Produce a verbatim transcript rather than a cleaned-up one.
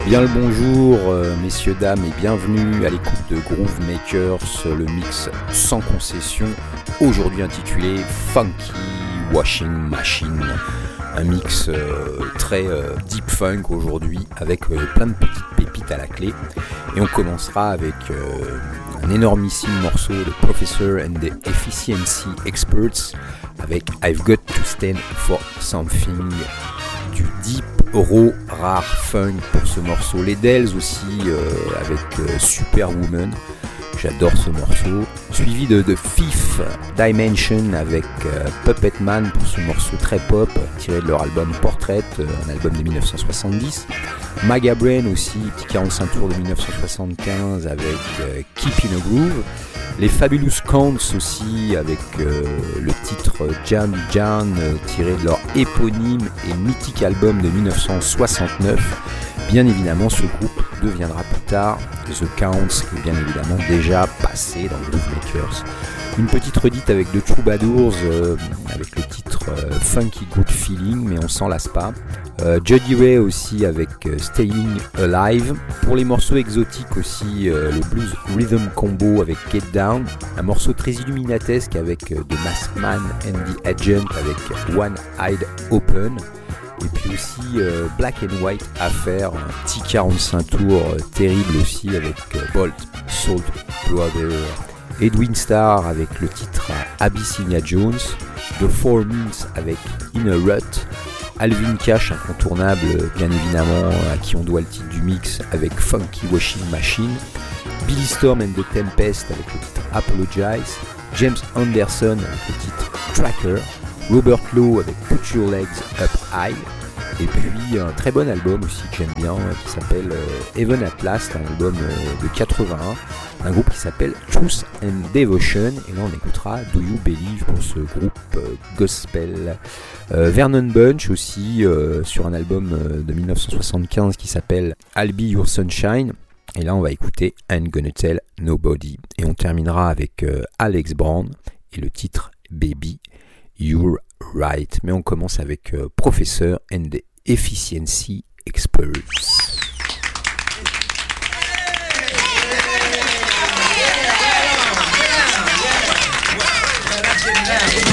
Bien le bonjour, euh, messieurs, dames, et bienvenue à l'écoute de Groove Makers, le mix sans concession, aujourd'hui intitulé Funky Washing Machine. Un mix euh, très euh, deep funk aujourd'hui, avec euh, plein de petites pépites à la clé. Et on commencera avec euh, un énormissime morceau de Professor and the Efficiency Experts, avec I've Got to Stand for Something, du deep raw rare funk pour ce morceau. Les Dells aussi euh, avec euh, Superwoman, j'adore ce morceau, suivi de, de Fifth Dimension avec euh, Puppet Man pour ce morceau très pop tiré de leur album Portrait, euh, un album de dix-neuf cent soixante-dix. Magabrain aussi, petit quarante-cinq tours de dix-neuf cent soixante-quinze avec euh, Keep in a Groove. Les Fabulous Counts aussi avec euh, le titre Jan Jan euh, tiré de leur éponyme et mythique album de dix-neuf cent soixante-neuf. Bien évidemment, ce groupe deviendra plus tard The Counts, qui est bien évidemment déjà passé dans Groove Makers. Une petite redite avec The Troubadours euh, avec le titre euh, Funky Good Feeling, mais on s'en lasse pas. Euh, Jody Ray aussi avec euh, Staying Alive. Pour les morceaux exotiques aussi, euh, le Blues Rhythm Combo avec Get Down. Un morceau très illuminatesque avec euh, The Masked Man and the Agent avec One Eyed Open. Et puis aussi euh, Black and White Affair, un petit quarante-cinq tours euh, terrible aussi avec euh, Bolt, Salt Brother. Edwin Starr avec le titre Abyssinia Jones, The Four Means avec In a Rut, Alvin Cash incontournable bien évidemment à qui on doit le titre du mix avec Funky Washing Machine, Billy Storm and the Tempest avec le titre Apologize, James Anderson avec le titre Tracker, Robert Lowe avec Put Your Legs Up High, et puis un très bon album aussi que j'aime bien qui s'appelle Heaven at Last, un album de quatre-vingt-un, un groupe qui s'appelle Truth and Devotion, et là on écoutera Do You Believe pour ce groupe gospel. euh, Vernon Bunch aussi euh, sur un album de dix-neuf cent soixante-quinze qui s'appelle I'll Be Your Sunshine, et là on va écouter I'm Gonna Tell Nobody, et on terminera avec euh, Alex Brown et le titre Baby You're Right. Mais on commence avec euh, Professor and the Efficiency Experts.